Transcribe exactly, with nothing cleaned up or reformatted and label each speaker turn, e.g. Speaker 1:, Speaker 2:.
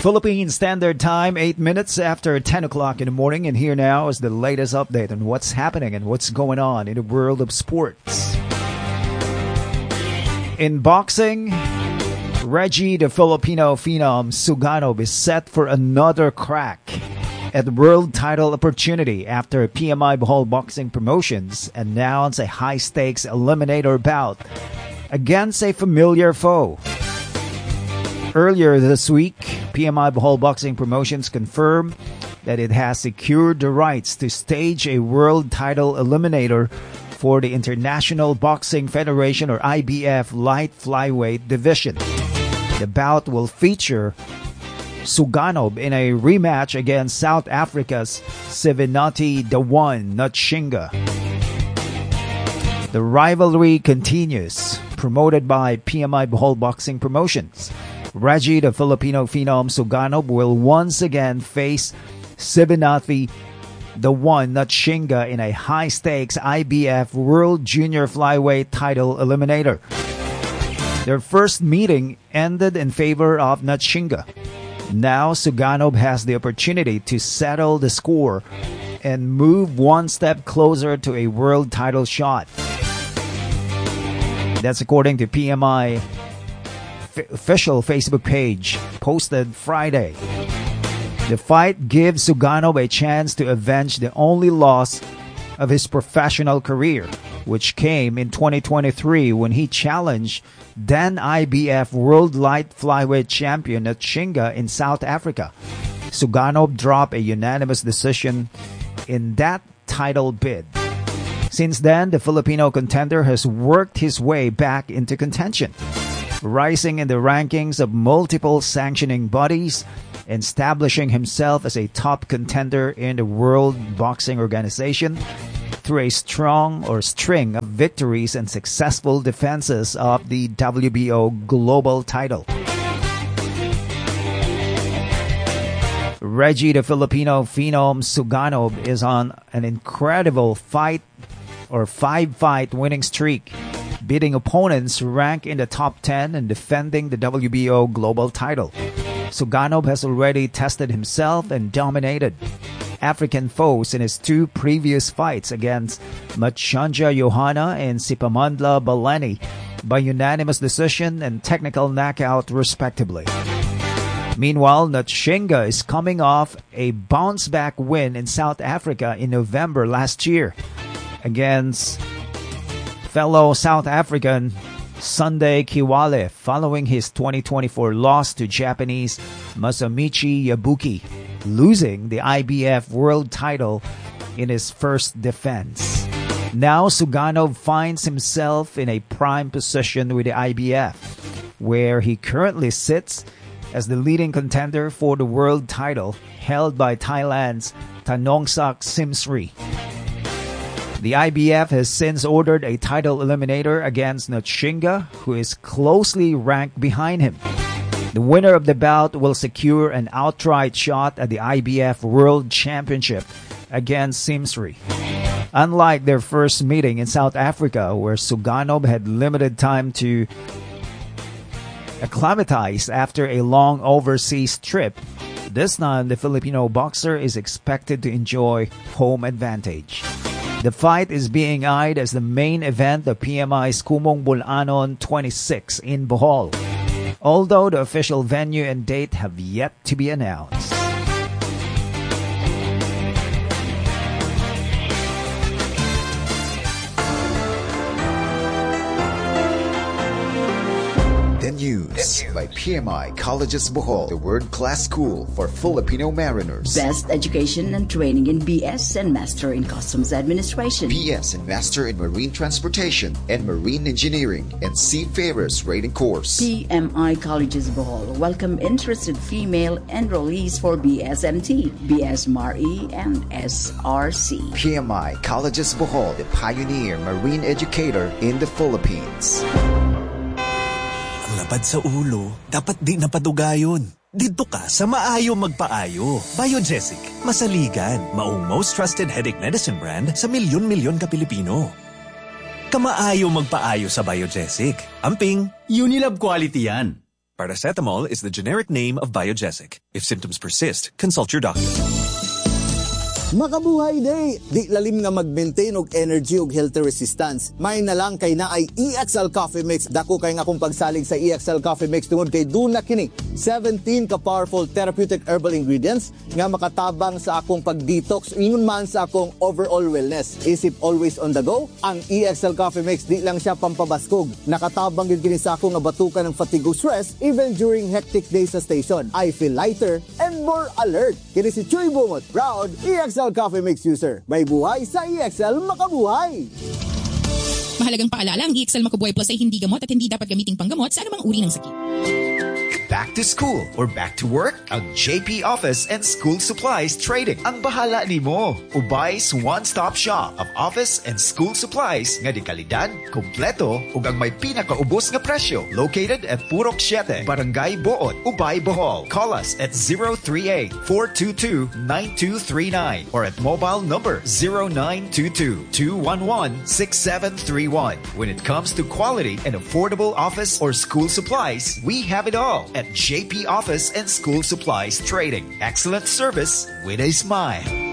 Speaker 1: Philippine Standard Time, eight minutes after ten o'clock in the morning, and here now is the latest update on what's happening and what's going on in the world of sports. In boxing, Reggie the Filipino phenom Suganov is set for another crack at the world title opportunity after P M I Bohol Boxing Promotions announced a high-stakes eliminator bout against a familiar foe. Earlier this week, P M I Bohol Boxing Promotions confirmed that it has secured the rights to stage a world title eliminator for the International Boxing Federation or I B F light flyweight division. The bout will feature Suganov in a rematch against South Africa's Sivinati the One Nutshinga. The rivalry continues, promoted by P M I Bohol Boxing Promotions. Reggie the Filipino phenom Suganov will once again face Sivinati the One Nutshinga in a high-stakes I B F World Junior Flyweight title eliminator. Their first meeting ended in favor of Nutshinga. Now Suganov has the opportunity to settle the score and move one step closer to a world title shot. That's according to P M I f- official Facebook page posted Friday. The fight gives Suganov a chance to avenge the only loss of his professional career, which came in twenty twenty-three when he challenged then I B F World Light Flyweight Champion Nutshinga in South Africa. Suganov dropped a unanimous decision in that title bid. Since then, the Filipino contender has worked his way back into contention, rising in the rankings of multiple sanctioning bodies and establishing himself as a top contender in the World Boxing Organization through a strong or string of victories and successful defenses of the W B O global title. Reggie the Filipino phenom Suganov is on an incredible fight or five-fight winning streak, beating opponents ranked in the top ten and defending the W B O global title. Suganov has already tested himself and dominated African foes in his two previous fights against Machanja Johanna and Sipamandla Baleni by unanimous decision and technical knockout respectively. Meanwhile, Nutshinga is coming off a bounce-back win in South Africa in November last year against fellow South African Sunday Kiwale following his twenty twenty-four loss to Japanese Masamichi Yabuki, losing the I B F world title in his first defense. Now Suganov finds himself in a prime position with the I B F, where he currently sits as the leading contender for the world title held by Thailand's Thanongsak Simsri. The I B F has since ordered a title eliminator against Nutshinga, who is closely ranked behind him. The winner of the bout will secure an outright shot at the I B F World Championship against Simsri. Unlike their first meeting in South Africa, where Suganov had limited time to acclimatize after a long overseas trip, this time the Filipino boxer is expected to enjoy home advantage. The fight is being eyed as the main event of P M I's Kumong Bulanon twenty-six in Bohol, although the official venue and date have yet to be announced.
Speaker 2: The News by P M I Colleges Bohol, the world-class school for Filipino mariners.
Speaker 3: Best education and training in B S and Master in Customs Administration.
Speaker 2: B S and Master in Marine Transportation and Marine Engineering and Seafarers Rating Course.
Speaker 3: P M I Colleges Bohol welcome interested female enrollees for B S M T, B S M R E, and S R C.
Speaker 2: P M I Colleges Bohol, the pioneer marine educator in the Philippines.
Speaker 4: Lapad sa ulo, dapat di napadugayon. Dito ka sa Maayo Magpaayo. Biogesic, masaligan, maong most trusted headache medicine brand sa milyon-milyon ka Pilipino. Kamaayo magpaayo sa Biogesic. Amping,
Speaker 5: Unilab quality yan.
Speaker 4: Paracetamol is the generic name of Biogesic. If symptoms persist, consult your doctor.
Speaker 5: Makabuhay day! Di lalim nga mag-maintain og energy og healthy resistance. May na lang kay na ay E X L Coffee Mix. Dako kay nga akong pagsalig sa E X L Coffee Mix tungod kay duna kini seventeen ka powerful therapeutic herbal ingredients nga makatabang sa akong pag-detox ingon man sa akong overall wellness. Isip always on the go, ang E X L Coffee Mix di lang siya pampabaskog. Nakatabang gid kini sa akong nga batukan ng fatigue o stress even during hectic days sa station. I feel lighter and more alert. Kini si Chuy Bumot, proud E X L Coffee Mix user. May buhay sa E X L, makabuhay!
Speaker 6: Mahalagang paalala, ang E X L Makabuhay Plus ay hindi gamot at hindi dapat gamiting panggamot sa anumang uri ng sakit.
Speaker 7: Back to school or back to work? Ang J P Office and School Supplies Trading ang bahala nimo. Ubay's one-stop shop of office and school supplies nga di kalidad, kompleto ug ang may pinakaubos nga presyo. Located at Purok siete, Barangay Boot, Ubay, Bohol. Call us at zero three eight, four two two, nine two three nine or at mobile number zero nine two two, two one one, six seven three one. When it comes to quality and affordable office or school supplies, we have it all at J P Office and School Supplies Trading. Excellent service with a smile.